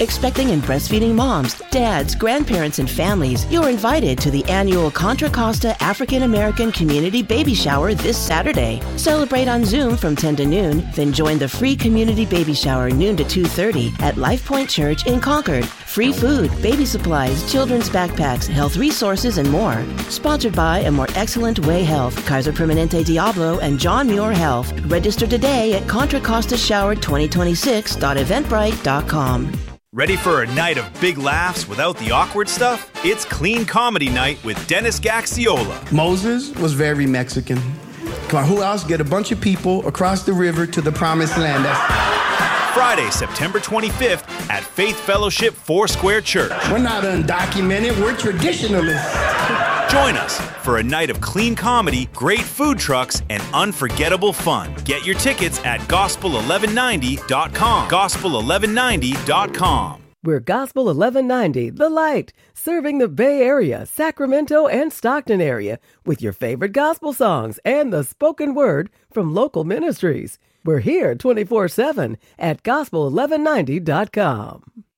Expecting and breastfeeding moms, dads, grandparents, and families, you're invited to the annual Contra Costa African American Community Baby Shower this Saturday. Celebrate on Zoom from 10 to noon, then join the free community baby shower noon to 2:30 at Life Point Church in Concord. Free food, baby supplies, children's backpacks, health resources, and more. Sponsored by A More Excellent Way Health, Kaiser Permanente Diablo, and John Muir Health. Register today at ContraCostaShower2026.eventbrite.com. Ready for a night of big laughs without the awkward stuff? It's Clean Comedy Night with Dennis Gaxiola. Moses was very Mexican. Come on, who else? Get a bunch of people across the river to the promised land. Friday, September 25th at Faith Fellowship Foursquare Church. We're not undocumented, we're traditionalists. Join us for a night of clean comedy, great food trucks, and unforgettable fun. Get your tickets at gospel1190.com. Gospel1190.com. We're Gospel 1190, The Light, serving the Bay Area, Sacramento, and Stockton area with your favorite gospel songs and the spoken word from local ministries. We're here 24/7 at gospel1190.com.